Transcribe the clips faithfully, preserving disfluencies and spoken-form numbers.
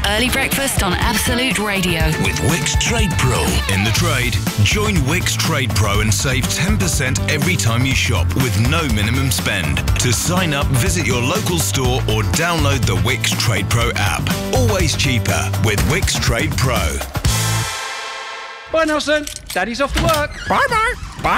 Early breakfast on Absolute Radio. With Wix Trade Pro. In the trade, join Wix Trade Pro and save ten percent every time you shop with no minimum spend. To sign up, visit your local store or download the Wix Trade Pro app. Always cheaper with Wix Trade Pro. Bye, Nelson. Daddy's off to work. Bye-bye.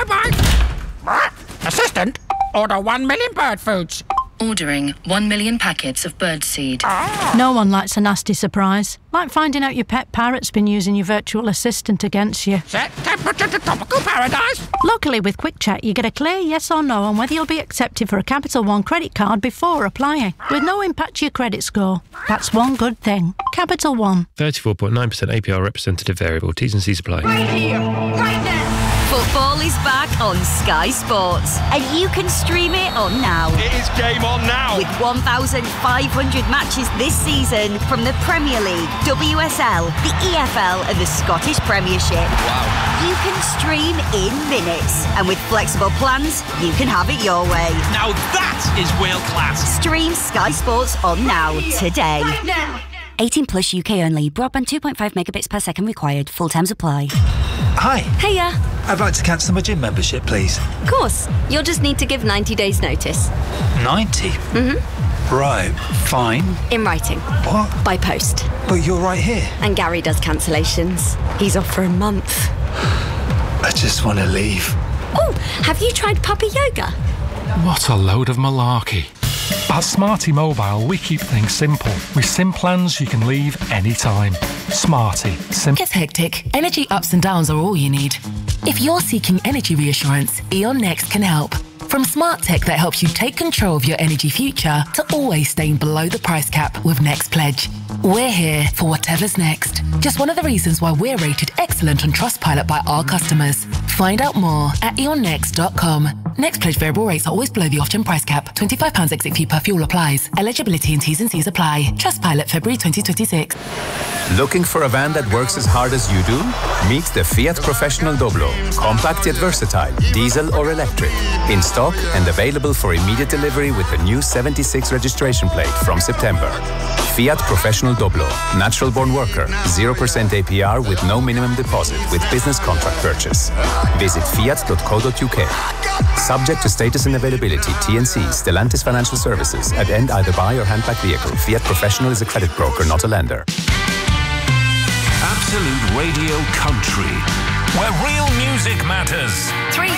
Bye-bye. Assistant, order one million bird foods. Ordering one million packets of birdseed. Ah. No one likes a nasty surprise. Like finding out your pet parrot's been using your virtual assistant against you. Set temperature to tropical paradise. Luckily, with Quick Check, you get a clear yes or no on whether you'll be accepted for a Capital One credit card before applying, with no impact to your credit score. That's one good thing. Capital One. thirty-four point nine percent A P R representative variable. T's and C's apply. Right here, right now. Football is back on Sky Sports, and you can stream it on now. It is game on now. With one thousand five hundred matches this season from the Premier League, W S L, the E F L and the Scottish Premiership. Wow. You can stream in minutes, and with flexible plans, you can have it your way. Now that is world class. Stream Sky Sports on now, today. Right now. eighteen plus U K only. Broadband two point five megabits per second required. Full terms apply. Hi. Hiya. I'd like to cancel my gym membership, please. Of course. You'll just need to give ninety days notice. ninety? Mm-hmm. Right, fine. In writing. What? By post. But you're right here. And Gary does cancellations. He's off for a month. I just want to leave. Oh, have you tried Puppy Yoga? What a load of malarkey. At Smarty Mobile, we keep things simple. With SIM plans, you can leave anytime. Smarty. Sim- Gets hectic. Energy ups and downs are all you need. If you're seeking energy reassurance, E.ON Next can help. From smart tech that helps you take control of your energy future to always staying below the price cap with Next Pledge. We're here for whatever's next. Just one of the reasons why we're rated excellent on Trustpilot by our customers. Find out more at e on next dot com. Next Pledge variable rates are always below the off-gem price cap. twenty-five pounds exit fee per fuel applies. Eligibility and T's and C's apply. Trustpilot February twenty twenty-six. Looking for a van that works as hard as you do? Meet the Fiat Professional Doblo. Compact yet versatile, diesel or electric. In stock and available for immediate delivery with the new seventy-six registration plate from September. Fiat Professional Doblo. Natural born worker. zero percent A P R with no minimum deposit with business contract purchase. Visit fiat dot co dot U K. Subject to status and availability. T N C. Stellantis Financial Services. At end either buy or handback vehicle. Fiat Professional is a credit broker, not a lender. Absolute Radio Country, where real music matters. Three